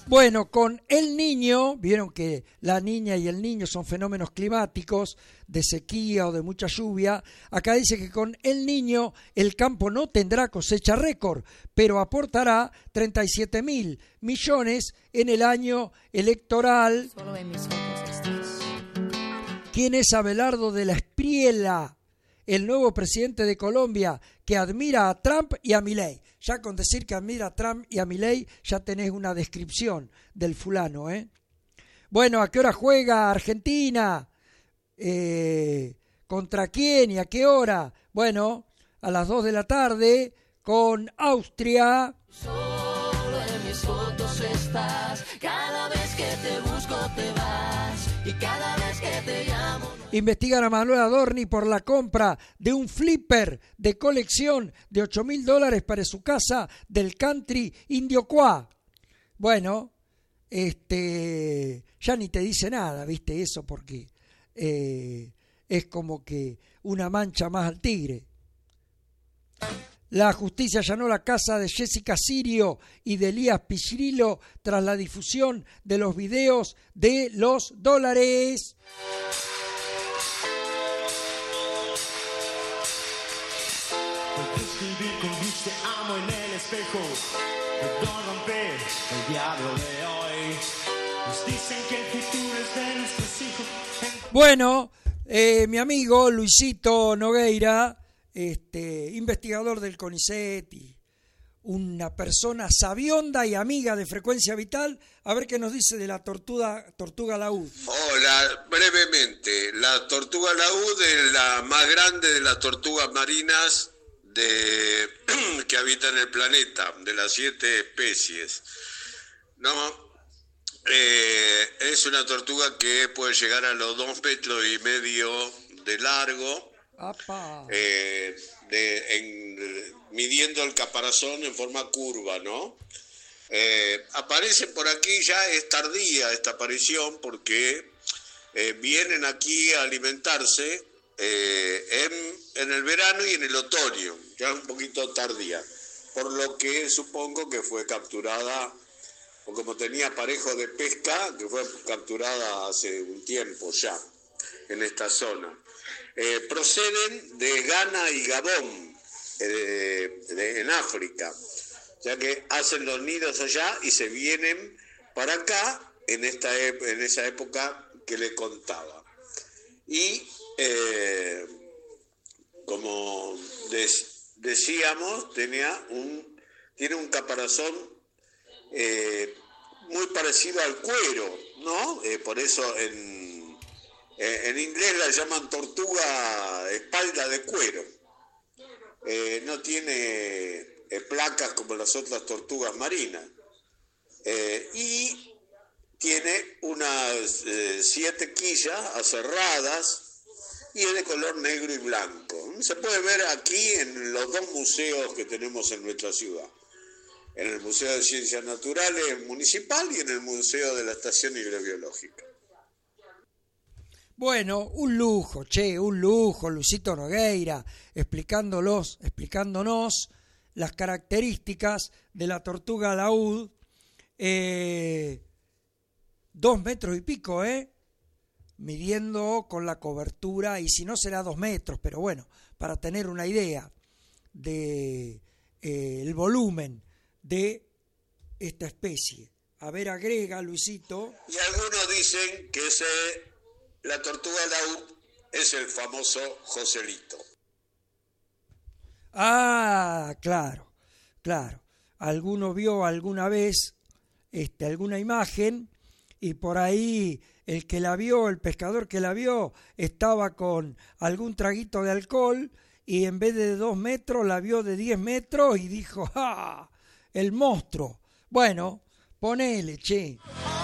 Bueno, con El Niño, vieron que la niña y el niño son fenómenos climáticos de sequía o de mucha lluvia. Acá dice que con El Niño el campo no tendrá cosecha récord, pero aportará 37.000 millones en el año electoral. Solo en mis ojos estás. ¿Quién es Abelardo de la Espriella? El nuevo presidente de Colombia que admira a Trump y a Milei. Ya con decir que admira a Trump y a Milei ya tenés una descripción del fulano, ¿eh? Bueno, ¿a qué hora juega Argentina? ¿Contra quién y a qué hora? Bueno, a las 2 de la tarde con Austria. Solo en mis fotos estás. Cada vez que te busco te vas. Y cada vez que te llamo. Investigan a Manuel Adorni por la compra de un flipper de colección de $8.000 para su casa del country Indioquá. Bueno, ya ni te dice nada, ¿viste? Eso porque es como que una mancha más al tigre. La justicia allanó la casa de Jessica Sirio y de Elías Pichrillo tras la difusión de los videos de los dólares. Te amo en el espejo, puedo romper el diablo de hoy. Nos dicen que el futuro es de nuestros hijos. Bueno, mi amigo Luisito Nogueira, investigador del CONICET y una persona sabionda y amiga de Frecuencia Vital, a ver qué nos dice de la tortuga laúd. Hola, brevemente, la tortuga laúd es la más grande de las tortugas marinas que habitan el planeta, de las 7 especies. No, es una tortuga que puede llegar a los 2,5 metros de largo, midiendo el caparazón en forma curva, ¿no? Aparece por aquí, ya es tardía esta aparición porque vienen aquí a alimentarse en el verano y en el otoño, ya un poquito tardía, por lo que supongo que fue capturada, o como tenía parejo de pesca, que fue capturada hace un tiempo ya en esta zona. Proceden de Ghana y Gabón, en África, ya que hacen los nidos allá y se vienen para acá en esa época que le contaba. Y como decíamos, tiene un caparazón muy parecido al cuero, ¿no? Por eso en inglés la llaman tortuga espalda de cuero. No tiene placas como las otras tortugas marinas. Y tiene unas 7 quillas aserradas y es de color negro y blanco. Se puede ver aquí en los 2 museos que tenemos en nuestra ciudad. En el Museo de Ciencias Naturales Municipal y en el Museo de la Estación Hidrobiológica. Bueno, un lujo, Luisito Nogueira, explicándonos las características de la tortuga laúd. 2 metros y pico, midiendo con la cobertura, y si no será 2 metros, pero bueno, para tener una idea de el volumen de esta especie. A ver, agrega, Luisito. Y algunos dicen que la tortuga laúd es el famoso Joselito. Ah, claro. Alguno vio alguna vez alguna imagen y por ahí el pescador que la vio, estaba con algún traguito de alcohol y en vez de 2 metros la vio de 10 metros y dijo, ¡ah! El monstruo. Bueno, ponele, che.